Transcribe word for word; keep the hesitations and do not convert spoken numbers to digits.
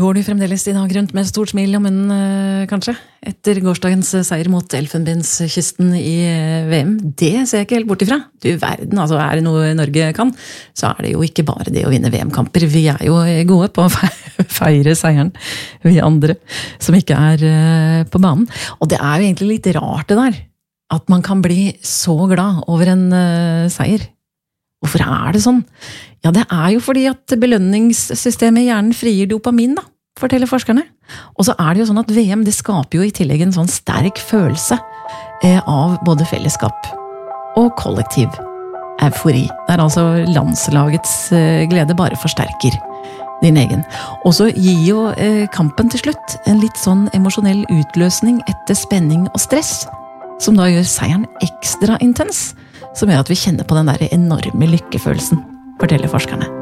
Går du fremdeles I dag rundt med stort smil om munnen, kanskje? Etter gårsdagens seier mot Elfenbenskysten I V M? Det ser jeg ikke helt bort ifra. Du verden, altså er det noe Norge kan, så er det jo ikke bare det å vinne V M-kamper. Vi er jo gode på å feire seieren, vi andre, som ikke er på banen. Og det er jo egentlig litt rart det der, at man kan bli så glad over en seier. Hvorfor er det sånn? Ja, det er jo fordi at belønningssystemet I hjernen frier dopamin, da, forteller forskerne. Og så er det jo sånn at V M, det skaper jo I tillegg en sånn sterk følelse eh, av både fellesskap og kollektiv eufori. Der altså landslagets eh, glede bare forsterker din egen. Og så gir jo eh, kampen til slutt en litt sånn emosjonell utløsning etter spenning og stress, som da gjør seieren ekstra intens, som gjør at vi kjenner på den der enorme lykkefølelsen, forteller forskerne.